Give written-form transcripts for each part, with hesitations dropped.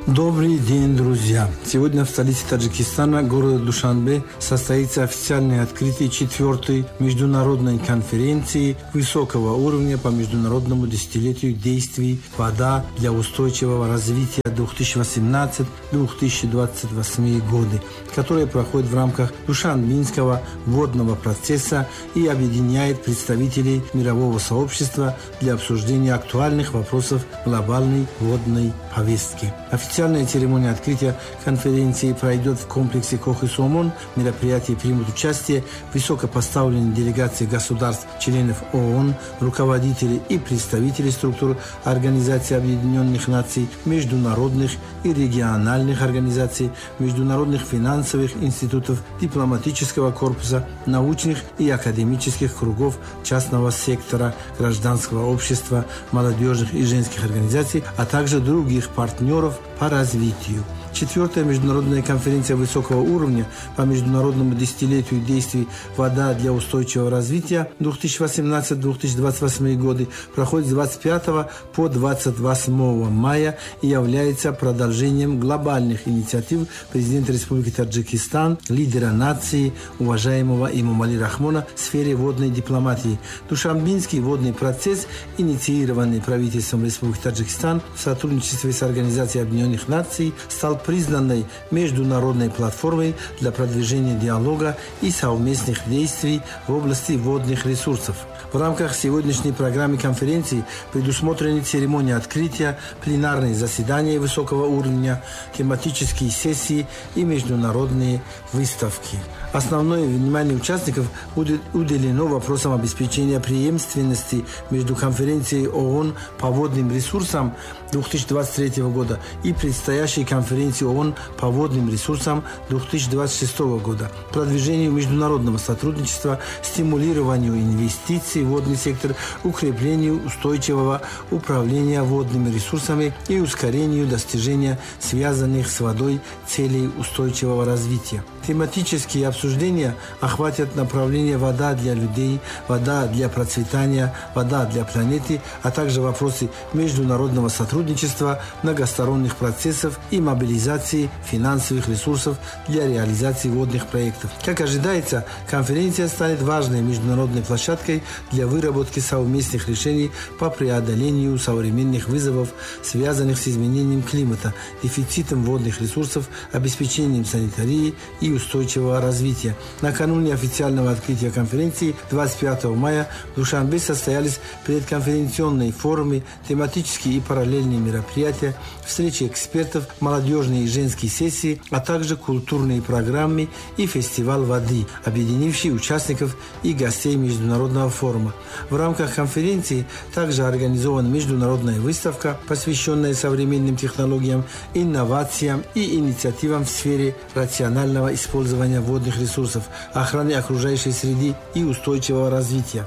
Добрый день, друзья! Сегодня в столице Таджикистана, города Душанбе, состоится официальное открытие 4-й международной конференции высокого уровня по международному десятилетию действий «Вода для устойчивого развития 2018-2028 годы», которая проходит в рамках Душанбинского водного процесса и объединяет представителей мирового сообщества для обсуждения актуальных вопросов глобальной водной повестки. Официальная церемония открытия конференции пройдет в комплексе Кохи-Сомон. В мероприятии примут участие высокопоставленные делегации государств, членов ООН, руководители и представители структур Организации Объединенных Наций, международных и региональных организаций, международных финансовых институтов, дипломатического корпуса, научных и академических кругов частного сектора, гражданского общества, молодежных и женских организаций, а также других партнеров по развитию. 4-я международная конференция высокого уровня по международному десятилетию действий «Вода для устойчивого развития» 2018-2028 годы проходит с 25 по 28 мая и является продолжением глобальных инициатив президента Республики Таджикистан, лидера нации, уважаемого Эмомали Рахмона в сфере водной дипломатии. Душанбинский водный процесс, инициированный правительством Республики Таджикистан в сотрудничестве с Организацией Объединенных Наций, стал признанной международной платформой для продвижения диалога и совместных действий в области водных ресурсов. В рамках сегодняшней программы конференции предусмотрены церемония открытия, пленарные заседания высокого уровня, тематические сессии и международные выставки. Основное внимание участников будет уделено вопросам обеспечения преемственности между конференцией ООН по водным ресурсам 2023 года и предстоящей конференции ООН по водным ресурсам 2026 года, продвижению международного сотрудничества, стимулированию инвестиций в водный сектор, укреплению устойчивого управления водными ресурсами и ускорению достижения связанных с водой целей устойчивого развития. Тематические обсуждения охватят направления «Вода для людей», «Вода для процветания», «Вода для планеты», а также вопросы международного сотрудничества, многосторонних процессов и мобилизации финансовых ресурсов для реализации водных проектов. Как ожидается, конференция станет важной международной площадкой для выработки совместных решений по преодолению современных вызовов, связанных с изменением климата, дефицитом водных ресурсов, обеспечением санитарии и устойчивого развития. Накануне официального открытия конференции 25 мая в Душанбе состоялись предконференционные форумы, тематические и параллельные мероприятия, встречи экспертов, молодежные и женские сессии, а также культурные программы и фестиваль воды, объединивший участников и гостей международного форума. В рамках конференции также организована международная выставка, посвященная современным технологиям, инновациям и инициативам в сфере рационального использования водных ресурсов, охраны окружающей среды и устойчивого развития.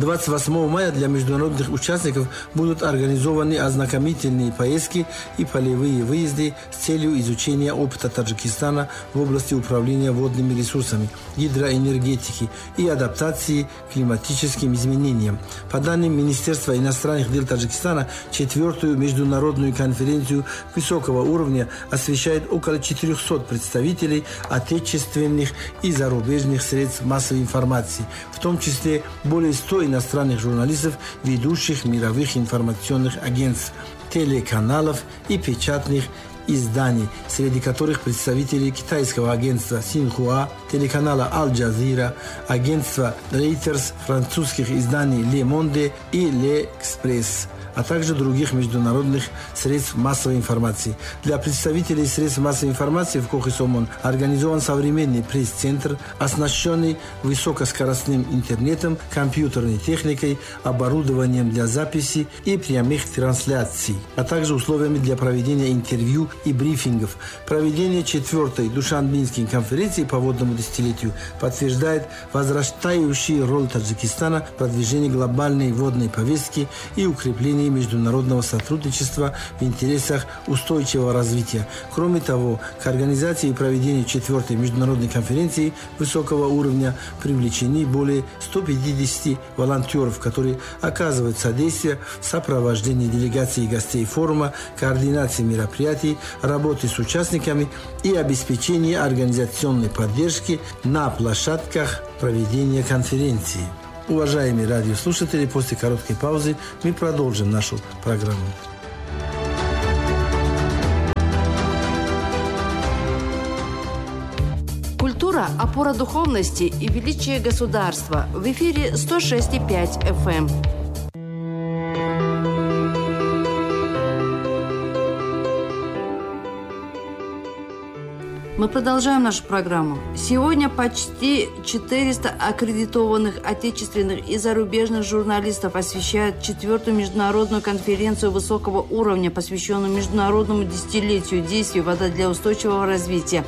28 мая для международных участников будут организованы ознакомительные поездки и полевые выезды с целью изучения опыта Таджикистана в области управления водными ресурсами, гидроэнергетики и адаптации к климатическим изменениям. По данным Министерства иностранных дел Таджикистана, 4-ю международную конференцию высокого уровня освещает около 400 представителей отечественных и зарубежных средств массовой информации, в том числе более 100 иностранных журналистов, ведущих мировых информационных агентств, телеканалов и печатных изданий, среди которых представители китайского агентства Синхуа, телеканала Аль-Джазира, агентства Reuters, французских изданий Le Monde и L'Express, а также других международных средств массовой информации. Для представителей средств массовой информации в Кохи-Сомон организован современный пресс-центр, оснащенный высокоскоростным интернетом, компьютерной техникой, оборудованием для записи и прямых трансляций, а также условиями для проведения интервью и брифингов. Проведение 4-й Душанбинской конференции по водному десятилетию подтверждает возрастающую роль Таджикистана в продвижении глобальной водной повестки и укреплении укрепления международного сотрудничества в интересах устойчивого развития. Кроме того, к организации и проведению 4-й международной конференции высокого уровня привлечены более 150 волонтеров, которые оказывают содействие в сопровождении делегаций и гостей форума, координации мероприятий, работы с участниками и обеспечении организационной поддержки на площадках проведения конференции. Уважаемые радиослушатели, после короткой паузы мы продолжим нашу программу. Культура – опора духовности и величия государства. В эфире 106,5 FM. Мы продолжаем нашу программу. Сегодня почти 400 аккредитованных отечественных и зарубежных журналистов освещают 4-ю международную конференцию высокого уровня, посвященную международному десятилетию действий «Вода для устойчивого развития»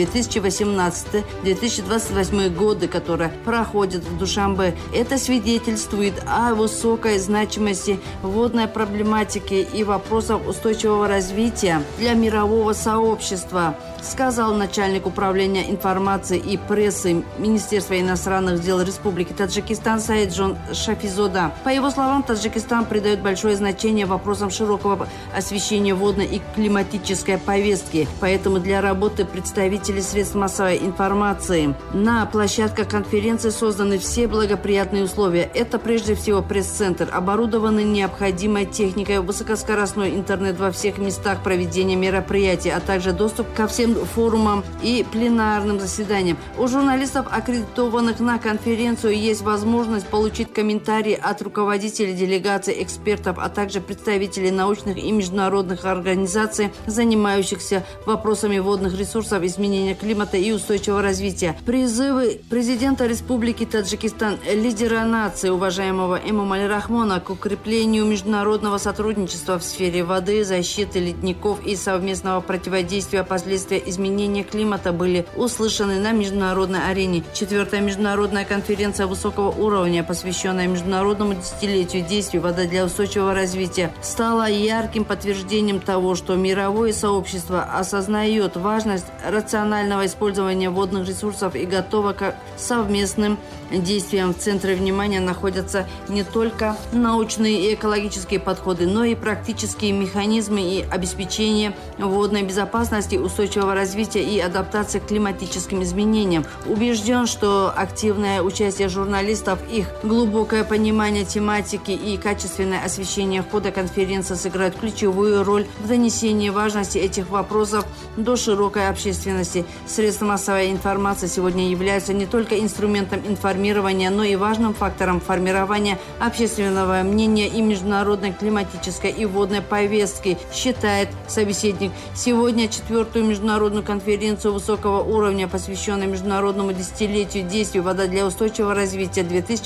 2018-2028 годы, которая проходит в Душанбе. Это свидетельствует о высокой значимости водной проблематики и вопросов устойчивого развития для мирового сообщества, сказал начальник управления информации и прессы Министерства иностранных дел Республики Таджикистан Саиджон Шафизода. По его словам, Таджикистан придает большое значение вопросам широкого освещения водной и климатической повестки. Поэтому для работы представителей средств массовой информации на площадках конференции созданы все благоприятные условия. Это прежде всего пресс-центр, оборудованный необходимой техникой, высокоскоростной интернет во всех местах проведения мероприятий, а также доступ ко всем форумам и пленарным заседаниям. У журналистов, аккредитованных на конференцию, есть возможность получить комментарии от руководителей делегаций, экспертов, а также представителей научных и международных организаций, занимающихся вопросами водных ресурсов, изменения климата и устойчивого развития. Призывы президента Республики Таджикистан, лидера нации, уважаемого Эмомали Рахмона, к укреплению международного сотрудничества в сфере воды, защиты ледников и совместного противодействия последствиям изменения климата были услышаны на международной арене. 4-я международная конференция высокого уровня, посвященная международному десятилетию действий «Вода для устойчивого развития», стала ярким подтверждением того, что мировое сообщество осознает важность рационального использования водных ресурсов и готово к совместным действиям. В центре внимания находятся не только научные и экологические подходы, но и практические механизмы и обеспечения водной безопасности, устойчивого развития и адаптации к климатическим изменениям. Убежден, что активное участие журналистов, их глубокое понимание тематики и качественное освещение хода конференции сыграют ключевую роль в донесении важности этих вопросов до широкой общественности. Средства массовой информации сегодня являются не только инструментом информирования, но и важным фактором формирования общественного мнения и международной климатической и водной повестки, считает собеседник. Сегодня 4-ю международную конференцию высокого уровня, посвященную международному десятилетию действий «Вода для устойчивого развития»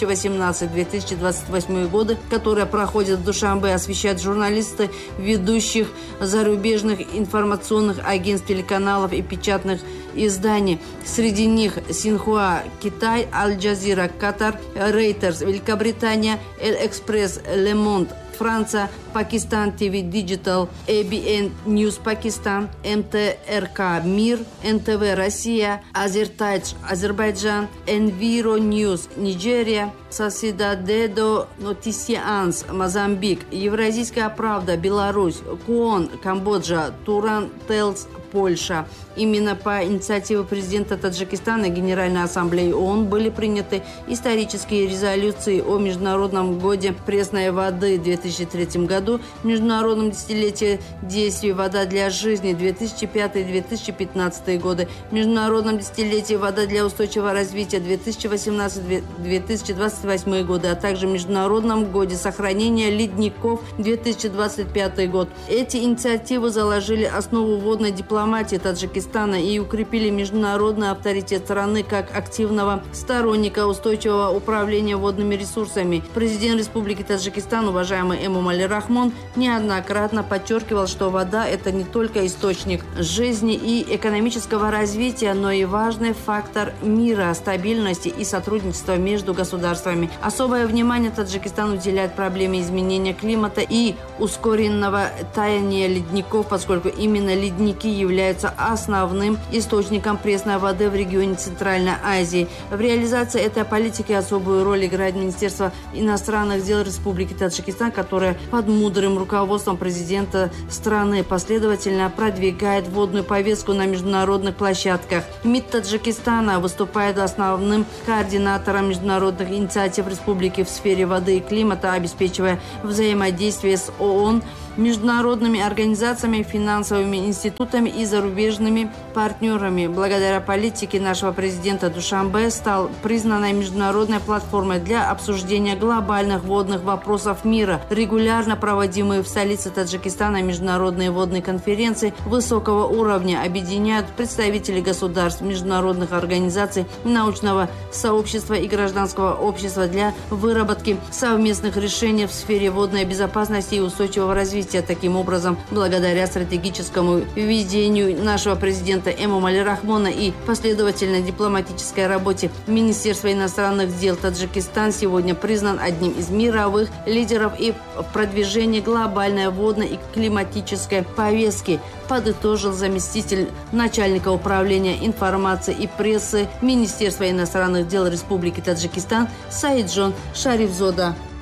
2018-2028 годы, которая проходит в Душанбе, освещают журналисты ведущих зарубежных информационных агентств, телеканалов и печатных изданий. Среди них Синхуа Китай, Аль-Джазира Катар, Рейтерс Великобритания, Эль-Экспресс Ле Монд Франция, Пакистан ТВ Диджитал, ABN News Пакистан, МТРК Мир, НТВ Россия, Азертайдж Азербайджан, Enviro News Нигерия, Sociedade Noticias Мозамбик, Евразийская правда Беларусь, КУОН Камбоджа, Туран Телс Польша. Именно по инициативе президента Таджикистана и Генеральной ассамблеи ООН были приняты исторические резолюции о Международном годе пресной воды в 2003 году, Международном десятилетии действий «Вода для жизни» 2005-2015 годы, Международном десятилетии «Вода для устойчивого развития» 2018-2028 годы, а также Международном годе сохранения ледников 2025 год. Эти инициативы заложили основу водной дипломатии дипломатии Таджикистана и укрепили международный авторитет страны как активного сторонника устойчивого управления водными ресурсами. Президент Республики Таджикистан, уважаемый Эмомали Рахмон, неоднократно подчеркивал, что вода – это не только источник жизни и экономического развития, но и важный фактор мира, стабильности и сотрудничества между государствами. Особое внимание Таджикистан уделяет проблеме изменения климата и ускоренного таяния ледников, поскольку именно ледники являются основным источником пресной воды в регионе Центральной Азии. В реализации этой политики особую роль играет Министерство иностранных дел Республики Таджикистан, которое под мудрым руководством президента страны последовательно продвигает водную повестку на международных площадках. МИД Таджикистана выступает основным координатором международных инициатив республики в сфере воды и климата, обеспечивая взаимодействие с ООН, международными организациями, финансовыми институтами и зарубежными партнерами. Благодаря политике нашего президента Душанбе стал признанной международной платформой для обсуждения глобальных водных вопросов мира. Регулярно проводимые в столице Таджикистана международные водные конференции высокого уровня объединяют представителей государств, международных организаций, научного сообщества и гражданского общества для выработки совместных решений в сфере водной безопасности и устойчивого развития. Таким образом, благодаря стратегическому видению нашего президента Эмомали Рахмона и последовательной дипломатической работе Министерства иностранных дел, Таджикистан сегодня признан одним из мировых лидеров и в продвижении глобальной водной и климатической повестки, подытожил заместитель начальника управления информации и прессы Министерства иностранных дел Республики Таджикистан Саиджон Шарифзода.